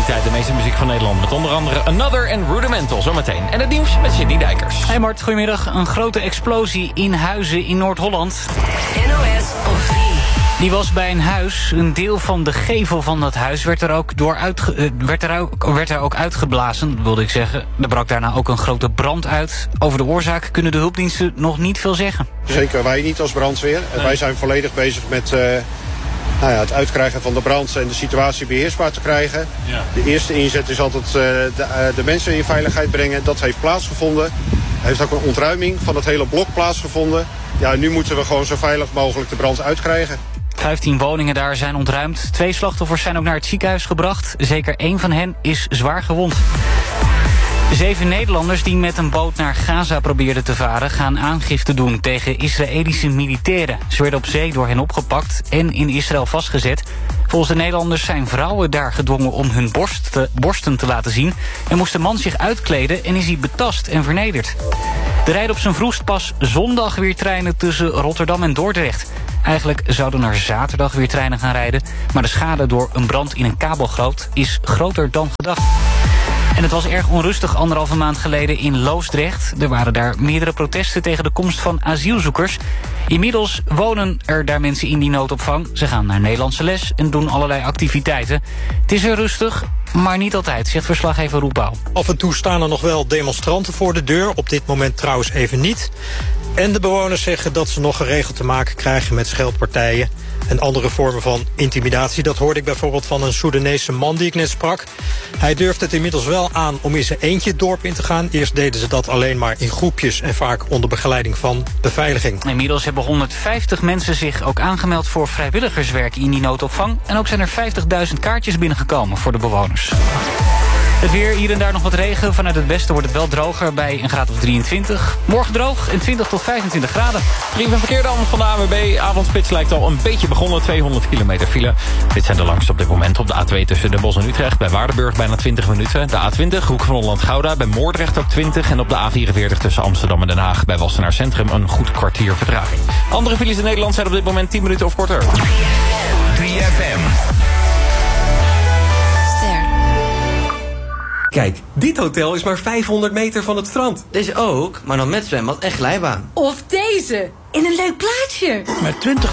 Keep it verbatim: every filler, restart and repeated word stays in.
tijd de meeste muziek van Nederland. Met onder andere Another en Rudimental zometeen. En het nieuws met Sidney Dijkers. Hey Mart, goedemiddag. Een grote explosie in Huizen in Noord-Holland. N O S op drie. Die was bij een huis. Een deel van de gevel van dat huis werd er ook, door uitge, uh, werd er ook, werd er ook uitgeblazen, wilde ik zeggen. Er brak daarna ook een grote brand uit. Over de oorzaak kunnen de hulpdiensten nog niet veel zeggen. Zeker wij niet als brandweer. Nee. Wij zijn volledig bezig met uh, nou ja, het uitkrijgen van de brand en de situatie beheersbaar te krijgen. Ja. De eerste inzet is altijd uh, de, uh, de mensen in veiligheid brengen. Dat heeft plaatsgevonden. Er heeft ook een ontruiming van het hele blok plaatsgevonden. Ja, nu moeten we gewoon zo veilig mogelijk de brand uitkrijgen. vijftien woningen daar zijn ontruimd. Twee slachtoffers zijn ook naar het ziekenhuis gebracht. Zeker één van hen is zwaar gewond. Zeven Nederlanders die met een boot naar Gaza probeerden te varen gaan aangifte doen tegen Israëlische militairen. Ze werden op zee door hen opgepakt en in Israël vastgezet. Volgens de Nederlanders zijn vrouwen daar gedwongen om hun borst te, borsten te laten zien. En moest de man zich uitkleden en is hij betast en vernederd. Er rijden op zijn vroegst pas zondag weer treinen tussen Rotterdam en Dordrecht. Eigenlijk zouden er zaterdag weer treinen gaan rijden. Maar de schade door een brand in een kabelgroot is groter dan gedacht. En het was erg onrustig anderhalve maand geleden in Loosdrecht. Er waren daar meerdere protesten tegen de komst van asielzoekers. Inmiddels wonen er daar mensen in die noodopvang. Ze gaan naar Nederlandse les en doen allerlei activiteiten. Het is er rustig, maar niet altijd, zegt verslaggever Roel Pauw. Af en toe staan er nog wel demonstranten voor de deur. Op dit moment trouwens even niet. En de bewoners zeggen dat ze nog geregeld te maken krijgen met scheldpartijen en andere vormen van intimidatie. Dat hoorde ik bijvoorbeeld van een Soedanese man die ik net sprak. Hij durft het inmiddels wel aan om in zijn eentje het dorp in te gaan. Eerst deden ze dat alleen maar in groepjes en vaak onder begeleiding van beveiliging. Inmiddels hebben honderdvijftig mensen zich ook aangemeld voor vrijwilligerswerk in die noodopvang. En ook zijn er vijftigduizend kaartjes binnengekomen voor de bewoners. Het weer, hier en daar nog wat regen. Vanuit het westen wordt het wel droger bij een graad of drieëntwintig. Morgen droog en twintig tot vijfentwintig graden. Brief en verkeer dan van de A N W B. Avondspits lijkt al een beetje begonnen. tweehonderd kilometer file. Dit zijn de langste op dit moment op de A twee tussen Den Bosch en Utrecht. Bij Waardenburg bijna twintig minuten. De A twintig, Hoek van Holland-Gouda. Bij Moordrecht ook twintig. En op de A vierenveertig tussen Amsterdam en Den Haag. Bij Wassenaar Centrum een goed kwartier vertraging. Andere files in Nederland zijn op dit moment tien minuten of korter. drie F M. Kijk, dit hotel is maar vijfhonderd meter van het strand. Deze ook, maar dan met zwembad en glijbaan. Of deze, in een leuk plaatsje. Met twintig